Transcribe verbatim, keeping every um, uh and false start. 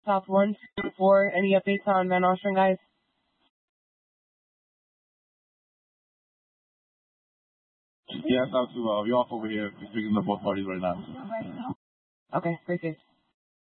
South one two four. Any updates on Van Ostrand, guys? Yeah, South two. Uh, we off over here. We're speaking to both parties right now. Okay, great case.